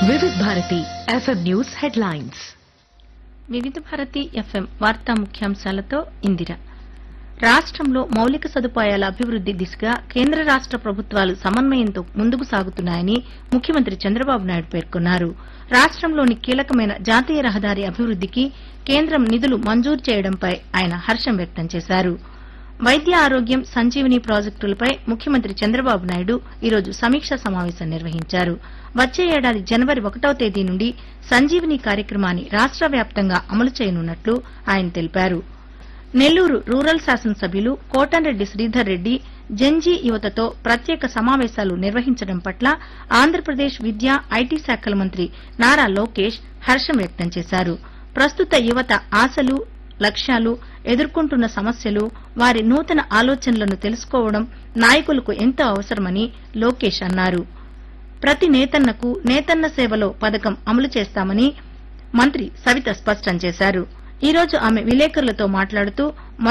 వివిధ Bharati FM news headlines. వివిధ Bharati FM వార్తా ముఖ్యాంశాలతో ఇందిర. రాష్ట్రంలో మౌలిక సదుపాయాల అభివృద్ది దిశగా కేంద్ర రాష్ట ప్రభుత్వాలు సమన్వయంతో ముందుకు సాగుతున్నాయని ముఖ్యమంత్రి చంద్రబాబు నాయుడు పేర్కొన్నారు. రాష్ట్రంలోని కీలకమైన జాతీయ రహదారి అభివృద్దికి కేంద్రం నిధులు మంజూరు చేయడంపై ఆయన హర్షం వ్యక్తం చేశారు. వైద్య ఆరోగ్యం సంజీవని ప్రాజెక్టులపై ముఖ్యమంత్రి చంద్రబాబు నాయుడు ఈరోజు సమీక్షా సమావేశం నిర్వహించారు. వచ్చే ఏడాది జనవరి 1వ తేదీ నుండి సంజీవని కార్యక్రమాన్ని రాష్ట వ్యాప్తంగా అమలు చేయనున్నట్లు ఆయన తెలిపారు. నెల్లూరు రూరల్ శాసనసభ్యులు కోటంరెడ్డి శ్రీధర్ రెడ్డి జెన్జీ యువతతో ప్రత్యేక సమావేశాలు నిర్వహించడం పట్ల ఆంధ్రప్రదేశ్ విద్యా ఐటీ శాఖల మంత్రి నారా లోకేష్ హర్షం వ్యక్తం చేశారు. ప్రస్తుత యువత ఆశలు, లక్ష్యాలు, ఎదుర్కొంటున్న సమస్యలు, వారి నూతన ఆలోచనలను తెలుసుకోవడం నాయకులకు ఎంతో అవసరమని లోకేష్ అన్నారు. ప్రతి నేతన్నకు నేతన్న సేవలో పథకం అమలు చేస్తామని మంత్రి సవిత స్పష్టం చేశారు. ఈ రోజు ఆమె విలేకరులతో మాట్లాడుతూ